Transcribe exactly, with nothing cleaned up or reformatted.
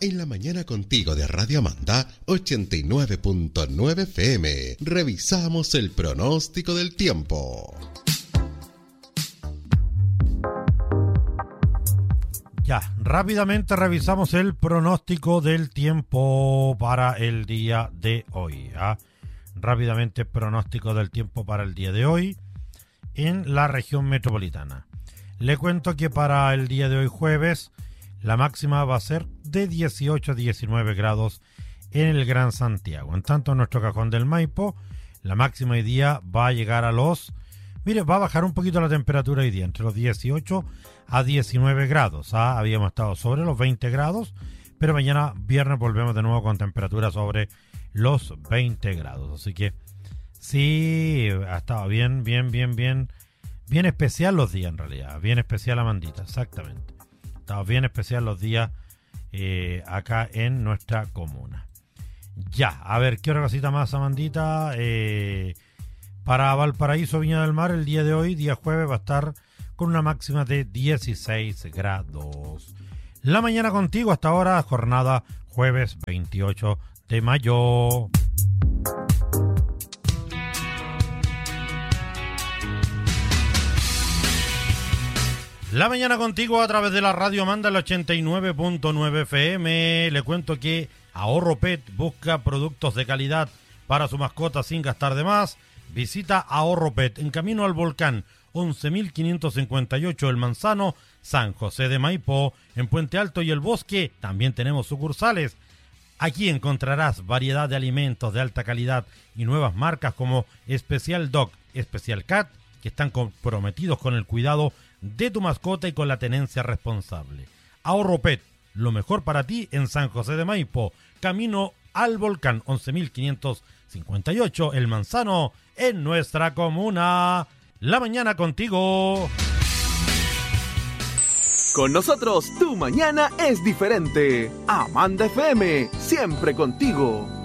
En la mañana contigo de Radio Amanda ochenta y nueve punto nueve F M, revisamos el pronóstico del tiempo. Ya, rápidamente revisamos el pronóstico del tiempo para el día de hoy. ¿ah? Rápidamente pronóstico del tiempo para el día de hoy en la región metropolitana. Le cuento que para el día de hoy jueves la máxima va a ser de dieciocho a diecinueve grados en el Gran Santiago. En tanto, en nuestro cajón del Maipo, la máxima hoy día va a llegar a los... Mire, va a bajar un poquito la temperatura hoy día, entre los dieciocho a diecinueve grados. ¿ah? Habíamos estado sobre los veinte grados, pero mañana viernes volvemos de nuevo con temperatura sobre los veinte grados. Así que sí, ha estado bien, bien, bien, bien, bien especial los días en realidad. Bien especial, Amandita, exactamente. Estaba bien especial los días eh, acá en nuestra comuna. Ya, a ver, ¿qué otra cosita más, Amandita? Eh, para Valparaíso, Viña del Mar, el día de hoy, día jueves, va a estar con una máxima de dieciséis grados. La mañana contigo hasta ahora, jornada jueves veintiocho de mayo. La mañana contigo a través de la Radio Amanda, el ochenta y nueve punto nueve F M. Le cuento que Ahorro Pet busca productos de calidad para su mascota sin gastar de más. Visita Ahorro Pet en camino al Volcán, once mil quinientos cincuenta y ocho El Manzano, San José de Maipo. En Puente Alto y El Bosque también tenemos sucursales. Aquí encontrarás variedad de alimentos de alta calidad y nuevas marcas como Especial Dog, Especial Cat, que están comprometidos con el cuidado de tu mascota y con la tenencia responsable. Ahorro Pet, lo mejor para ti en San José de Maipo, camino al Volcán, once mil quinientos cincuenta y ocho El Manzano, en nuestra comuna. La mañana contigo. Con nosotros, tu mañana es diferente. Amanda F M, siempre contigo.